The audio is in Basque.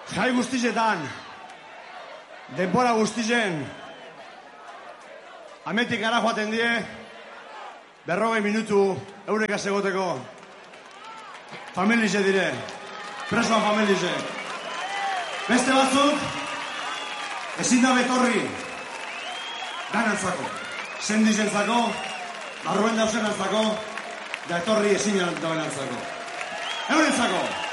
Jai guztizetan, denbora guztizen, ametik gara joaten die, 40 minutu eureka segoteko. Familize dire, presoan familize. Beste batzuk, ezin da betorri, danantzako, sendizentzako, barruen dausenantzako, da etorri ezin da benantzako. Eurentzako!